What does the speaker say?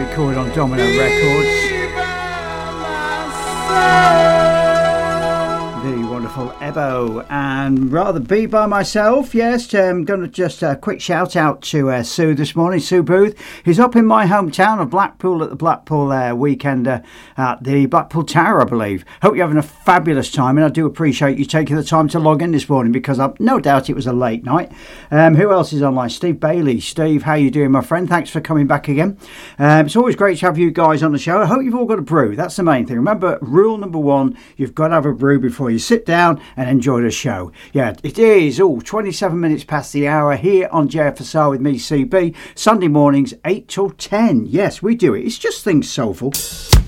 record on Domino Records. The wonderful Ebo, and rather be by myself. Yes, I'm going to just a quick shout out to Sue this morning, Sue Booth. He's up in my hometown of Blackpool at the Blackpool weekend at the Blackpool Tower, I believe. Hope you're having a fabulous time, and I do appreciate you taking the time to log in this morning, because I've no doubt it was a late night. Who else is online? Steve Bailey. Steve, how you doing, my friend? Thanks for coming back again. It's always great to have you guys on the show. I hope you've all got a brew. That's the main thing. Remember, rule number one, you've got to have a brew before you sit down and enjoy the show. Yeah, it is 27 minutes past the hour here on JFSR with me, CB. Sunday mornings, 8 till 10. Yes, we do it. It's just things soulful.